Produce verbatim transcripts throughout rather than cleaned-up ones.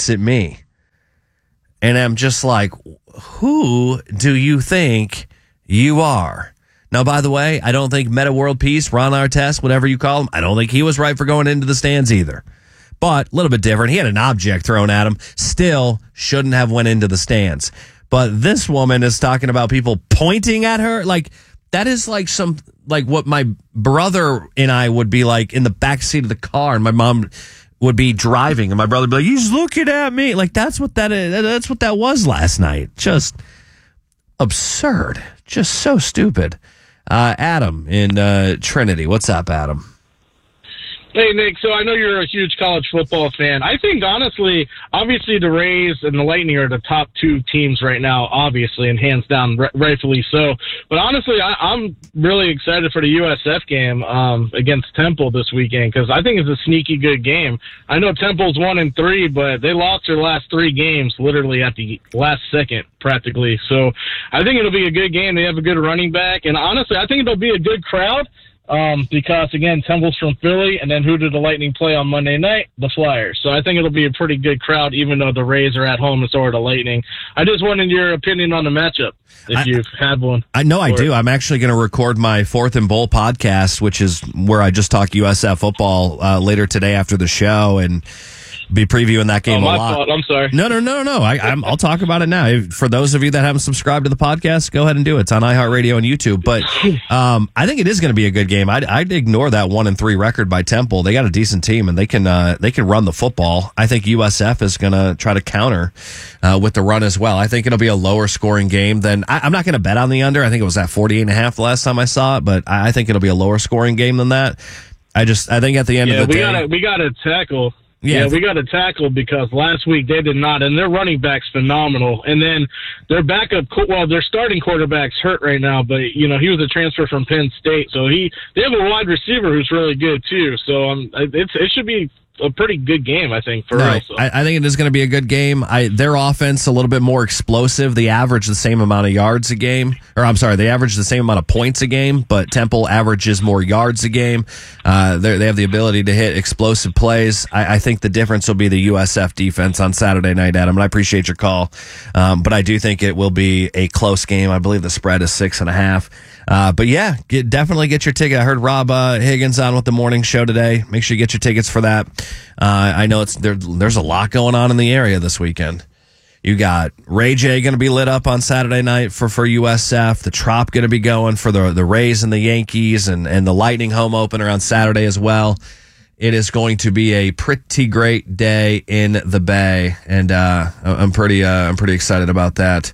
points at me. And I'm just like, who do you think you are? Now, by the way, I don't think Meta World Peace, Ron Artest, whatever you call him, I don't think he was right for going into the stands either. But a little bit different. He had an object thrown at him. Still shouldn't have went into the stands. But this woman is talking about people pointing at her. Like, that is like some, like what my brother and I would be like in the backseat of the car, and my mom would be driving, and my brother would be like, he's looking at me. Like, that's what that is. That's what that was last night. Just absurd. Just so stupid. Uh, Adam in uh, Trinity. What's up, Adam? Hey, Nick, so I know you're a huge college football fan. I think, honestly, obviously the Rays and the Lightning are the top two teams right now, obviously, and hands down, r- rightfully so. But honestly, I, I'm really excited for the U S F game um, against Temple this weekend because I think it's a sneaky good game. I know Temple's one and three, but they lost their last three games literally at the last second, practically. So I think it'll be a good game. They have a good running back. And honestly, I think it'll be a good crowd. Um, because, again, Temple's from Philly, and then who did the Lightning play on Monday night? The Flyers. So I think it'll be a pretty good crowd, even though the Rays are at home and so are the Lightning. I just wanted your opinion on the matchup, if I, you've had one. I know I do. I'm actually going to record my Fourth and Bowl podcast, which is where I just talk U S F football uh, later today after the show, and be previewing that game oh, my a lot. Fault. I'm sorry. No, no, no, no. I, I'm, I'll talk about it now. If, for those of you that haven't subscribed to the podcast, go ahead and do it. It's on iHeartRadio and YouTube. But um, I think it is going to be a good game. I'd, I'd ignore that one and three record by Temple. They got a decent team, and they can uh, they can run the football. I think U S F is going to try to counter uh, with the run as well. I think it'll be a lower scoring game than I, I'm not going to bet on the under. I think it was at forty-eight and a half the last time I saw it, but I, I think it'll be a lower scoring game than that. I just I think at the end yeah, of the we day, gotta, we got to tackle. Yeah, yeah, we got to tackle because last week they did not, and their running back's phenomenal. And then their backup, well, their starting quarterback's hurt right now, but you know he was a transfer from Penn State, so he they have a wide receiver who's really good too. So um, it's it should be a pretty good game, I think, for no, us. So. I, I think it is going to be a good game. I, their offense a little bit more explosive. They average the same amount of yards a game, or I'm sorry, they average the same amount of points a game, but Temple averages more yards a game. Uh, they have the ability to hit explosive plays. I, I think the difference will be the U S F defense on Saturday night, Adam, and I appreciate your call. Um, but I do think it will be a close game. I believe the spread is six and a half. Uh, but yeah, get, definitely get your ticket. I heard Rob uh, Higgins on with the morning show today. Make sure you get your tickets for that. Uh, I know it's there. There's a lot going on in the area this weekend. You got Ray J going to be lit up on Saturday night for, for U S F. The Trop going to be going for the the Rays and the Yankees, and, and the Lightning home opener on Saturday as well. It is going to be a pretty great day in the Bay, and uh, I'm pretty uh, I'm pretty excited about that.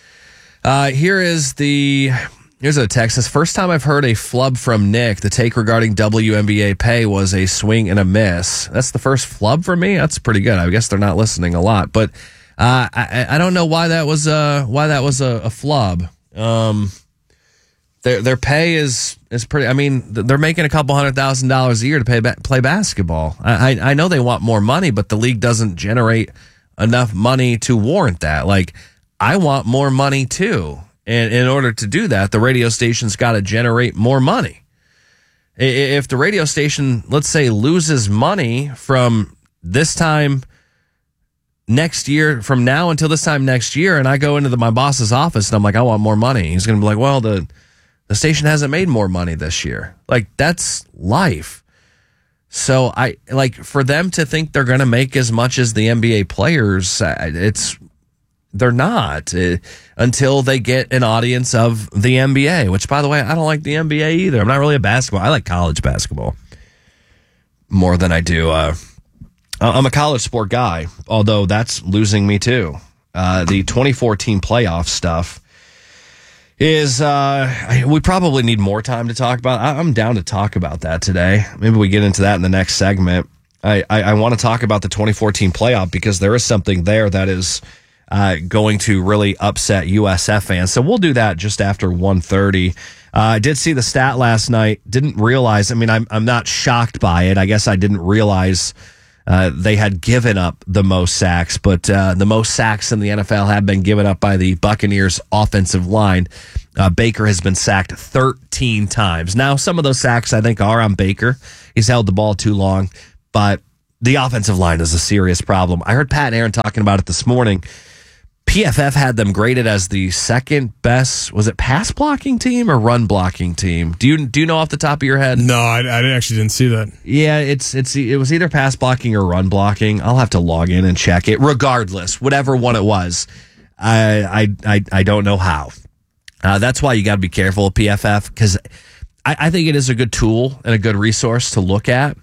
Uh, here is the. Here's a text. This first time I've heard a flub from Nick. The take regarding W N B A pay was a swing and a miss. That's the first flub for me. That's pretty good. I guess they're not listening a lot, but uh, I, I don't know why that was uh, why that was a, a flub. Um, their their pay is is pretty. I mean, they're making a couple hundred thousand dollars a year to pay play basketball. I, I I know they want more money, but the league doesn't generate enough money to warrant that. Like, I want more money too. And in order to do that, the radio station's got to generate more money. If the radio station, let's say, loses money from this time next year, from now until this time next year, and I go into the, my boss's office and I'm like, I want more money, he's going to be like, well, the, the station hasn't made more money this year. Like, that's life. So I like for them to think they're going to make as much as the N B A players, it's They're not uh, until they get an audience of the N B A, which, by the way, I don't like the N B A either. I'm not really a basketball. I like college basketball more than I do. Uh, I'm a college sport guy, although that's losing me too. Uh, the twenty fourteen playoff stuff is, uh, we probably need more time to talk about. I'm down to talk about that today. Maybe we get into that in the next segment. I, I, I want to talk about the twenty fourteen playoff because there is something there that is Uh, going to really upset U S F fans. So we'll do that just after one thirty. Uh, I did see the stat last night. Didn't realize, I mean, I'm, I'm not shocked by it. I guess I didn't realize uh, they had given up the most sacks, but uh, the most sacks in the N F L have been given up by the Buccaneers offensive line. Uh, Baker has been sacked thirteen times. Now, some of those sacks I think are on Baker. He's held the ball too long, but the offensive line is a serious problem. I heard Pat and Aaron talking about it this morning. P F F had them graded as the second best, was it pass blocking team or run blocking team? Do you do you know off the top of your head? No, I, I actually didn't see that. Yeah, it's it's it was either pass blocking or run blocking. I'll have to log in and check it. Regardless, whatever one it was, I I I, I don't know how. Uh, that's why you got to be careful of P F F, because I, I think it is a good tool and a good resource to look at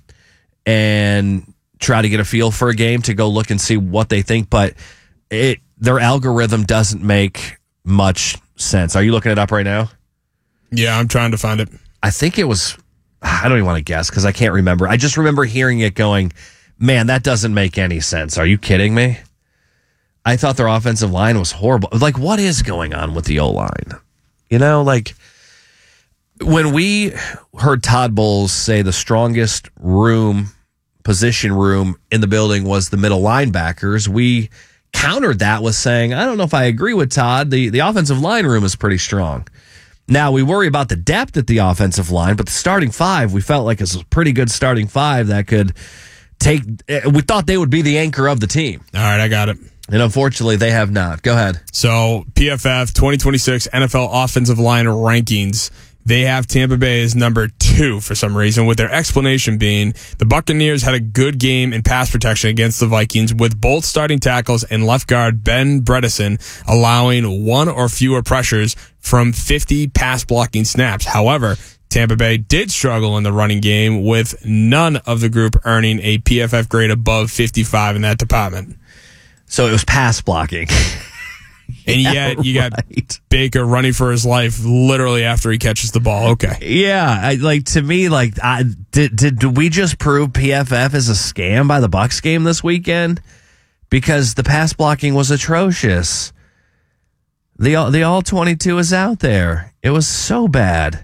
and try to get a feel for a game, to go look and see what they think, but it. Their algorithm doesn't make much sense. Are you looking it up right now? Yeah, I'm trying to find it. I think it was, I don't even want to guess because I can't remember. I just remember hearing it going, man, that doesn't make any sense. Are you kidding me? I thought their offensive line was horrible. Like, what is going on with the O-line? You know, like, when we heard Todd Bowles say the strongest room, position room in the building was the middle linebackers, we countered that with saying, I don't know if I agree with Todd. The the offensive line room is pretty strong. Now, we worry about the depth at the offensive line, but the starting five, we felt like it was a pretty good starting five that could take, we thought they would be the anchor of the team. All right, I got it. And unfortunately, they have not. Go ahead. So, P F F twenty twenty-six N F L offensive line rankings. They have Tampa Bay as number two for some reason, with their explanation being the Buccaneers had a good game in pass protection against the Vikings, with both starting tackles and left guard Ben Bredesen allowing one or fewer pressures from fifty pass blocking snaps. However, Tampa Bay did struggle in the running game, with none of the group earning a P F F grade above fifty-five in that department. So it was pass blocking. And yet yeah, you got right. Baker running for his life literally after he catches the ball. Okay. Yeah, I, like to me, like I, did, did did we just prove P F F is a scam by the Bucs game this weekend? Because the pass blocking was atrocious. The the all twenty-two is out there. It was so bad.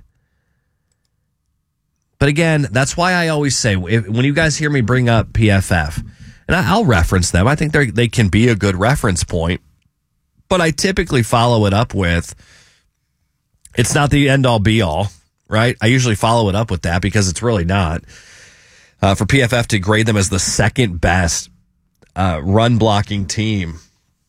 But again, that's why I always say, if, when you guys hear me bring up P F F, and I, I'll reference them, I think they they can be a good reference point. But I typically follow it up with, it's not the end-all, be-all, right? I usually follow it up with that because it's really not. Uh, for P F F to grade them as the second best uh, run-blocking team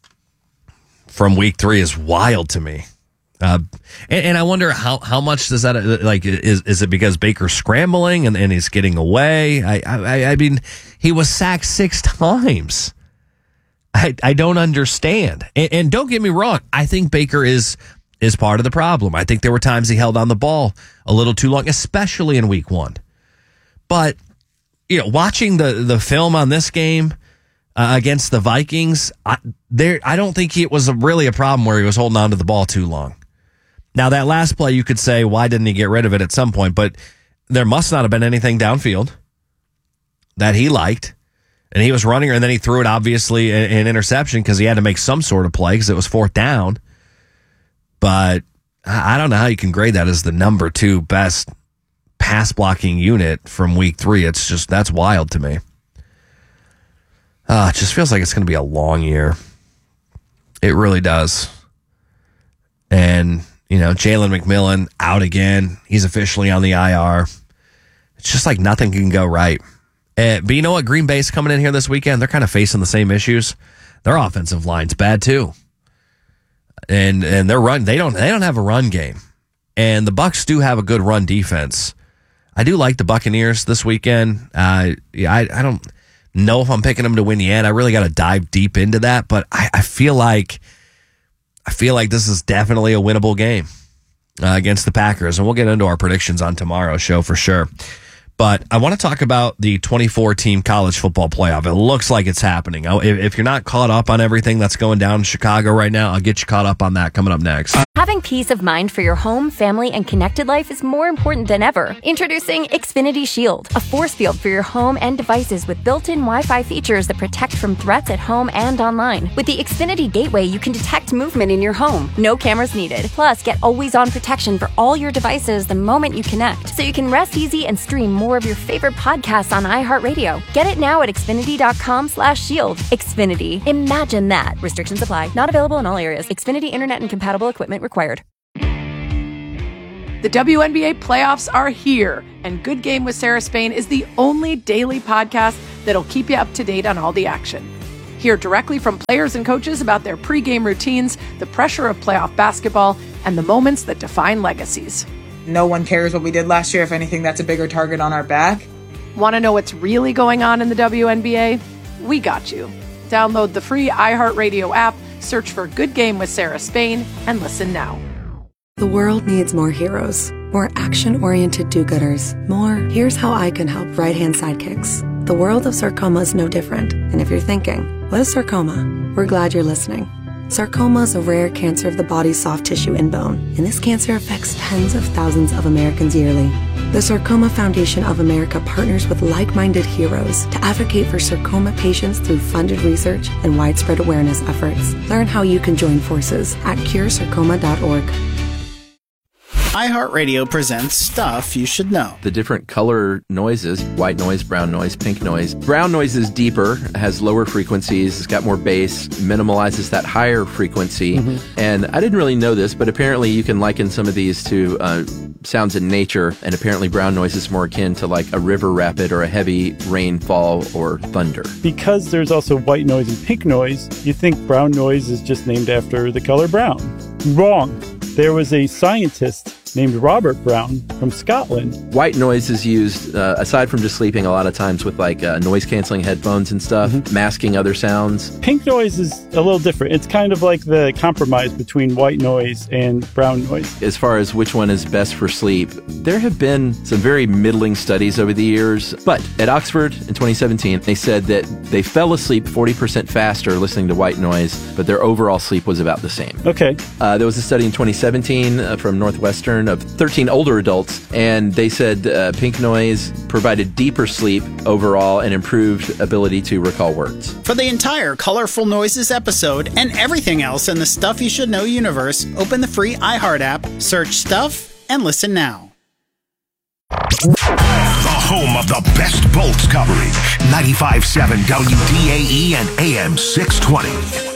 from week three is wild to me. Uh, and, and I wonder how, how much does that, like, is is it because Baker's scrambling and, and he's getting away? I, I I mean, he was sacked six times. I, I don't understand. And, and don't get me wrong, I think Baker is is part of the problem. I think there were times he held on the ball a little too long, especially in week one. But, you know, watching the, the film on this game uh, against the Vikings, I, there I don't think it was a, really a problem where he was holding on to the ball too long. Now, that last play, you could say, why didn't he get rid of it at some point? But there must not have been anything downfield that he liked. And he was running, and then he threw it, obviously, an, an interception because he had to make some sort of play because it was fourth down. But I don't know how you can grade that as the number two best pass blocking unit from week three. It's just, that's wild to me. Uh, it just feels like it's going to be a long year. It really does. And, you know, Jalen McMillan out again. He's officially on the I R. It's just like nothing can go right. Uh, but you know what? Green Bay's coming in here this weekend. They're kind of facing the same issues. Their offensive line's bad too, and and their run they don't they don't have a run game, and the Bucs do have a good run defense. I do like the Buccaneers this weekend. Uh, yeah, I I don't know if I'm picking them to win yet. I really got to dive deep into that, but I, I feel like I feel like this is definitely a winnable game uh, against the Packers, and we'll get into our predictions on tomorrow's show for sure. But I want to talk about the twenty-four team college football playoff. It looks like it's happening. If you're not caught up on everything that's going down in Chicago right now, I'll get you caught up on that coming up next. Having peace of mind for your home, family, and connected life is more important than ever. Introducing Xfinity Shield, a force field for your home and devices with built-in Wi-Fi features that protect from threats at home and online. With the Xfinity Gateway, you can detect movement in your home. No cameras needed. Plus, get always-on protection for all your devices the moment you connect, so you can rest easy and stream more of your favorite podcasts on iHeartRadio. Get it now at Xfinity.com slash shield. Xfinity. Imagine that. Restrictions apply. Not available in all areas. Xfinity Internet and compatible equipment required. The W N B A playoffs are here, and Good Game with Sarah Spain is the only daily podcast that'll keep you up to date on all the action. Hear directly from players and coaches about their pregame routines, the pressure of playoff basketball, and the moments that define legacies. No one cares what we did last year. If anything, that's a bigger target on our back. Want to know what's really going on in the W N B A? We got you. Download the free iHeartRadio app, search for Good Game with Sarah Spain, and listen now. The world needs more heroes, more action-oriented do-gooders, more here's how I can help right-hand sidekicks. The world of sarcoma is no different. And if you're thinking, what is sarcoma? We're glad you're listening. Sarcoma is a rare cancer of the body's soft tissue and bone, and this cancer affects tens of thousands of Americans yearly. The Sarcoma Foundation of America partners with like-minded heroes to advocate for sarcoma patients through funded research and widespread awareness efforts. Learn how you can join forces at cure sarcoma dot org. iHeartRadio presents Stuff You Should Know. The different color noises, white noise, brown noise, pink noise. Brown noise is deeper, has lower frequencies, it's got more bass, minimalizes that higher frequency. Mm-hmm. And I didn't really know this, but apparently you can liken some of these to uh, sounds in nature, and apparently brown noise is more akin to like a river rapid or a heavy rainfall or thunder. Because there's also white noise and pink noise, you think brown noise is just named after the color brown. Wrong. There was a scientist named Robert Brown from Scotland. White noise is used, uh, aside from just sleeping, a lot of times with like uh, noise-canceling headphones and stuff, mm-hmm. masking other sounds. Pink noise is a little different. It's kind of like the compromise between white noise and brown noise. As far as which one is best for sleep, there have been some very middling studies over the years, but at Oxford in twenty seventeen, they said that they fell asleep forty percent faster listening to white noise, but their overall sleep was about the same. Okay. Uh, there was a study in twenty seventeen uh, from Northwestern of thirteen older adults, and they said uh, pink noise provided deeper sleep overall and improved ability to recall words. For the entire Colorful Noises episode and everything else in the Stuff You Should Know universe, open the free iHeart app, search Stuff, and listen now. The home of the best Bolts coverage. ninety-five point seven W D A E and A M six twenty.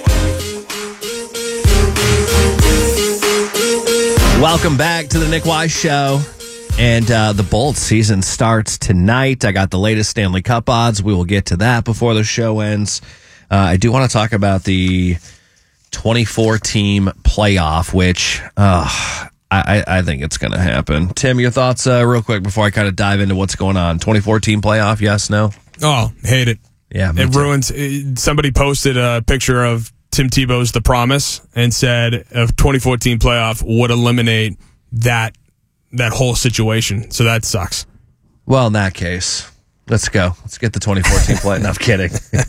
Welcome back to the Nick Wise Show. And uh, the Bolts season starts tonight. I got the latest Stanley Cup odds. We will get to that before the show ends. Uh, I do want to talk about the twenty-four team playoff, which uh, I, I think it's going to happen. Tim, your thoughts uh, real quick before I kind of dive into what's going on. twenty-four team playoff, yes, no? Oh, hate it. Yeah, It ruins. It, somebody posted a picture of Tim Tebow's The Promise and said a twenty fourteen playoff would eliminate that that whole situation. So that sucks. Well, in that case, let's go. Let's get the twenty fourteen play. No, I'm kidding.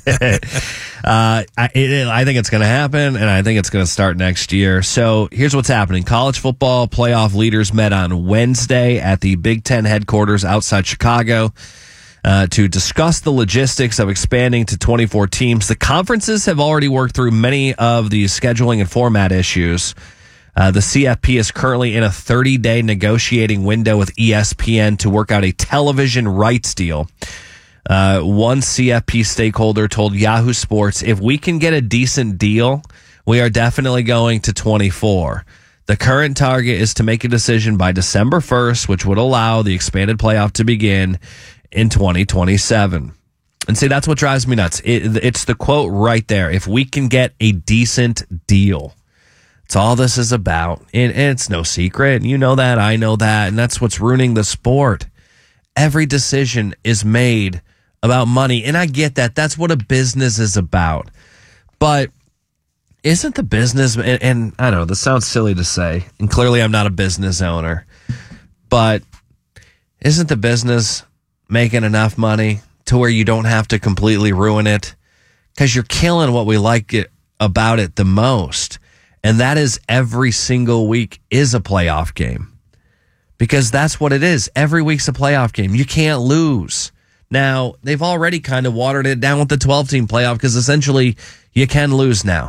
uh, I, it, I think it's going to happen, and I think it's going to start next year. So here's what's happening. College football playoff leaders met on Wednesday at the Big Ten headquarters outside Chicago. Uh, to discuss the logistics of expanding to twenty-four teams. The conferences have already worked through many of the scheduling and format issues. Uh, the C F P is currently in a thirty-day negotiating window with E S P N to work out a television rights deal. Uh, one C F P stakeholder told Yahoo Sports, if we can get a decent deal, we are definitely going to twenty-four. The current target is to make a decision by December first, which would allow the expanded playoff to begin in twenty twenty-seven. And see, that's what drives me nuts. It, it's the quote right there. If we can get a decent deal, it's all this is about. And, and it's no secret. You know that. I know that. And that's what's ruining the sport. Every decision is made about money. And I get that. That's what a business is about. But isn't the business, and, and I don't know, this sounds silly to say, and clearly I'm not a business owner, but isn't the business making enough money to where you don't have to completely ruin it? Because you're killing what we like it, about it the most. And that is every single week is a playoff game. Because that's what it is. Every week's a playoff game. You can't lose. Now, they've already kind of watered it down with the twelve-team playoff because essentially you can lose now.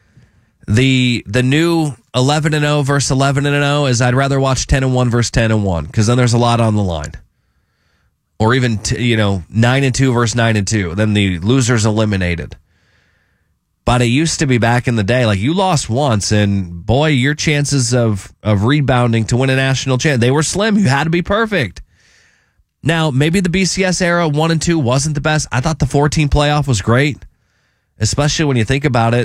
The the new eleven and oh versus eleven and oh is I'd rather watch ten and one versus ten and one because then there's a lot on the line. Or even, t- you know, nine and two versus nine and two. Then the loser's eliminated. But it used to be back in the day, like you lost once, and boy, your chances of, of rebounding to win a national champ, they were slim. You had to be perfect. Now, maybe the B C S era one and two wasn't the best. I thought the four-team playoff was great, especially when you think about it.